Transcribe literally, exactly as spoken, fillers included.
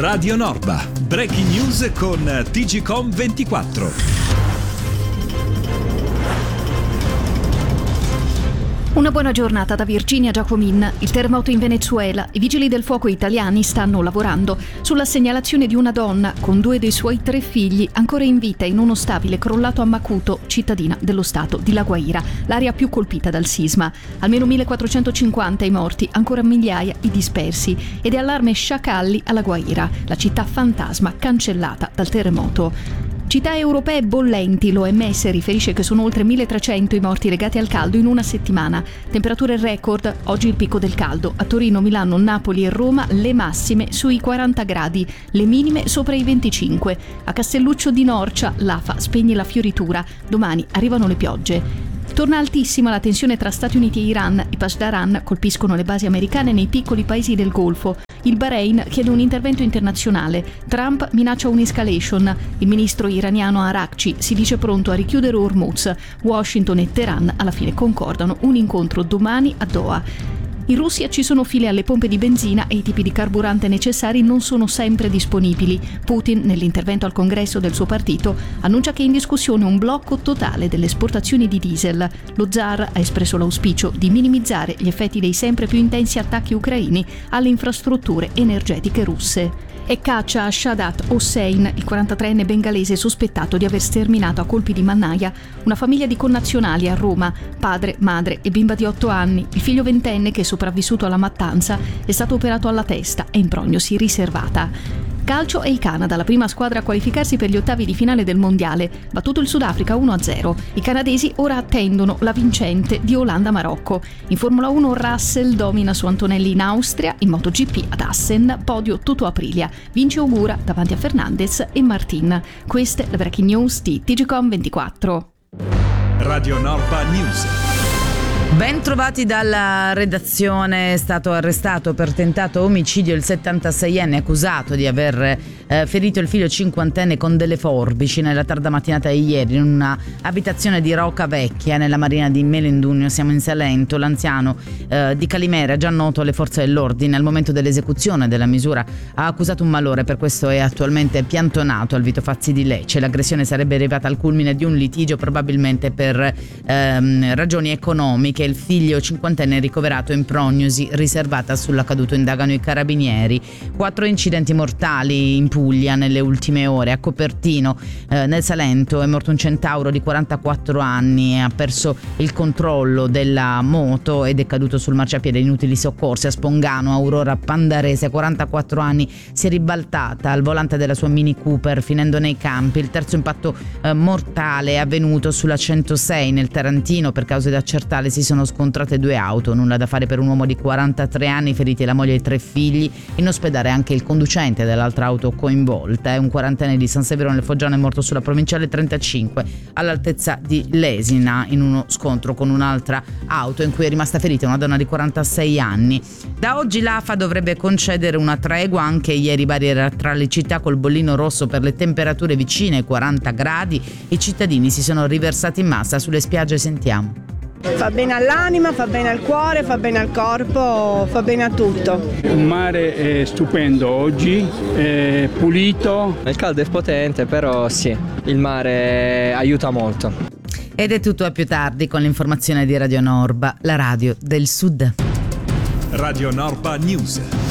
Radio Norba, breaking news con T G Com ventiquattro. Una buona giornata da Virginia Giacomin. Il terremoto in Venezuela. I vigili del fuoco italiani stanno lavorando sulla segnalazione di una donna con due dei suoi tre figli ancora in vita in uno stabile crollato a Macuto, cittadina dello stato di La Guaira, l'area più colpita dal sisma. Almeno millequattrocentocinquanta i morti, ancora migliaia i dispersi. Ed è allarme sciacalli alla Guaira, la città fantasma cancellata dal terremoto. Città europee bollenti, l'O M S riferisce che sono oltre milletrecento i morti legati al caldo in una settimana. Temperature record, oggi il picco del caldo. A Torino, Milano, Napoli e Roma le massime sui quaranta gradi, le minime sopra i venticinque. A Castelluccio di Norcia, l'A F A spegne la fioritura. Domani arrivano le piogge. Torna altissima la tensione tra Stati Uniti e Iran. I Pasdaran colpiscono le basi americane nei piccoli paesi del Golfo. Il Bahrain chiede un intervento internazionale. Trump minaccia un'escalation. Il ministro iraniano Arakci si dice pronto a richiudere Hormuz. Washington e Teheran alla fine concordano un incontro domani a Doha. In Russia ci sono file alle pompe di benzina e i tipi di carburante necessari non sono sempre disponibili. Putin, nell'intervento al congresso del suo partito, annuncia che è in discussione un blocco totale delle esportazioni di diesel. Lo zar ha espresso l'auspicio di minimizzare gli effetti dei sempre più intensi attacchi ucraini alle infrastrutture energetiche russe. E caccia a Shadat Hossein, il quarantatreenne bengalese sospettato di aver sterminato a colpi di mannaia una famiglia di connazionali a Roma, padre, madre e bimba di otto anni. Il figlio ventenne, che è sopravvissuto alla mattanza, è stato operato alla testa e in prognosi riservata. Calcio e il Canada, la prima squadra a qualificarsi per gli ottavi di finale del mondiale, battuto il Sudafrica uno a zero. I canadesi ora attendono la vincente di Olanda-Marocco. In Formula uno Russell domina su Antonelli in Austria, in MotoGP ad Assen, podio Toto Aprilia, vince Ogura davanti a Fernandez e Martin. Queste le breaking news di T G Com ventiquattro. Radio Norba News. Ben trovati dalla redazione. È stato arrestato per tentato omicidio il settantaseienne accusato di aver eh, ferito il figlio cinquantenne con delle forbici nella tarda mattinata di ieri in una abitazione di Rocca Vecchia nella marina di Melendugno, siamo in Salento. L'anziano eh, di Calimera, già noto alle forze dell'ordine, al momento dell'esecuzione della misura ha accusato un malore, per questo è attualmente piantonato al Vito Fazzi di Lecce. L'aggressione sarebbe arrivata al culmine di un litigio, probabilmente per ehm, ragioni economiche. Il figlio cinquantenne è ricoverato in prognosi riservata. Sull'accaduto indagano i carabinieri. Quattro incidenti mortali in Puglia nelle ultime ore. A Copertino, eh, nel Salento, è morto un centauro di quarantaquattro anni, ha perso il controllo della moto ed è caduto sul marciapiede. Inutili soccorsi. A Spongano, Aurora Pandarese, quarantaquattro anni, si è ribaltata al volante della sua Mini Cooper finendo nei campi. Il terzo impatto eh, mortale è avvenuto sulla centosei nel Tarantino. Per cause da accertare si sono scontrate due auto. Nulla da fare per un uomo di quarantatré anni, feriti la moglie e i tre figli. In ospedale anche il conducente dell'altra auto coinvolta. È un quarantenne di San Severo nel Foggiano, è morto sulla provinciale trentacinque all'altezza di Lesina in uno scontro con un'altra auto in cui è rimasta ferita una donna di quarantasei anni. Da oggi l'A F A dovrebbe concedere una tregua. Anche ieri Bari era tra le città col bollino rosso per le temperature vicine ai quaranta gradi. I cittadini si sono riversati in massa sulle spiagge. Sentiamo. Fa bene all'anima, fa bene al cuore, fa bene al corpo, fa bene a tutto. Un mare è stupendo oggi, è pulito. Il caldo è potente, però sì, il mare aiuta molto. Ed è tutto, a più tardi con l'informazione di Radio Norba, la radio del Sud. Radio Norba News.